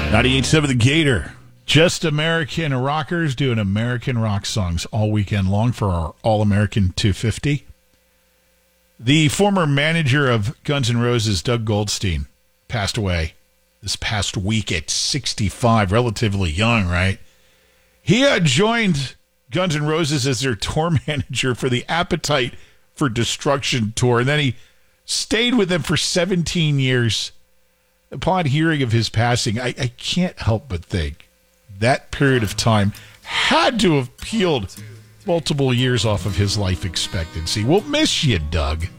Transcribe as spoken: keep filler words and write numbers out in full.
ninety-eight point seven The Gator. Just American rockers doing American rock songs all weekend long for our All-American two fifty. The former manager of Guns N' Roses, Doug Goldstein, passed away this past week at sixty-five, relatively young, right? He had joined Guns N' Roses as their tour manager for the Appetite for Destruction tour, and then he stayed with them for seventeen years. Upon hearing of his passing, I, I can't help but think that period of time had to have peeled multiple years off of his life expectancy. We'll miss you, Doug.